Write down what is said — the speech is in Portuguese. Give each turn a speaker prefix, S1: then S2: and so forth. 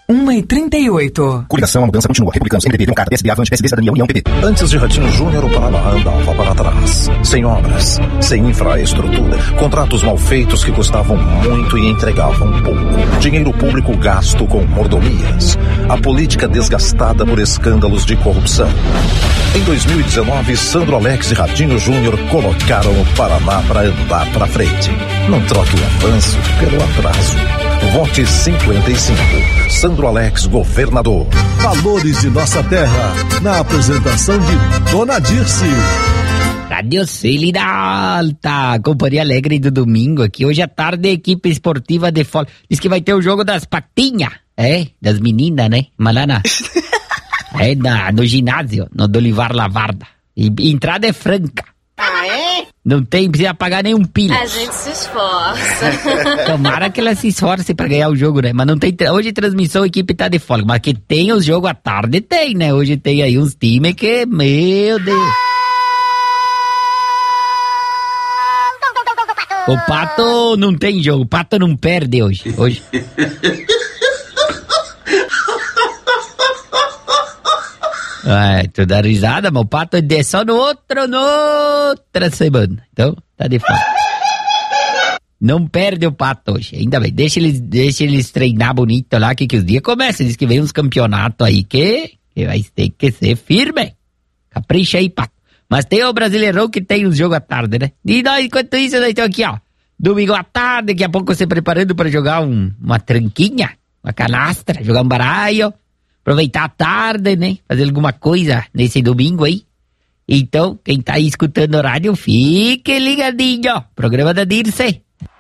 S1: 1h38.
S2: Coligação, a mudança continua. Republicanos, MDB, Democrata, PSB, Avante, PSB, Cidadania, União, PP.
S3: Antes de Ratinho Júnior, o Paraná andava para trás. Sem obras, sem infraestrutura, contratos mal feitos que custavam muito e entregavam pouco. Dinheiro público gasto com mordomias. A política desgastada por escândalos de corrupção. Em 2019, Sandro Alex e Ratinho Júnior colocaram o Paraná para andar para frente. Não troque o avanço pelo atraso. Vote 55. Sandro Alex, governador.
S4: Valores de nossa terra, na apresentação de Dona Dirce.
S5: Rádio Celina Alta, companhia alegre do domingo aqui. Hoje à tarde, equipe esportiva de Foz. Diz que vai ter o jogo das patinhas, das meninas, né? Malana. No ginásio, no Dolivar Lavarda. E entrada é franca.
S6: Ah, é?
S5: Não precisa pagar nenhum pila.
S6: A gente se esforça.
S5: Tomara que ela se esforce pra ganhar o jogo, né? Mas não tem. Hoje transmissão, a equipe tá de folga. Mas que tem os jogos à tarde, tem, né? Hoje tem aí uns times que, meu Deus. O Pato não tem jogo. O Pato não perde hoje. Tu dá risada, mas o Pato é só outra semana. Então, tá de fora. Não perde o Pato hoje, ainda bem. Deixa eles treinar bonito lá, que os dias começam. Diz que vem uns campeonatos aí que vai ter que ser firme. Capricha aí, Pato. Mas tem o Brasileirão que tem os jogos à tarde, né? E nós, enquanto isso, nós estamos aqui, ó. Domingo à tarde, daqui a pouco você preparando para jogar uma tranquinha, uma canastra, jogar um baralho. Aproveitar a tarde, né? Fazer alguma coisa nesse domingo aí. Então, quem tá aí escutando o rádio, fique ligadinho. Programa da Dirce.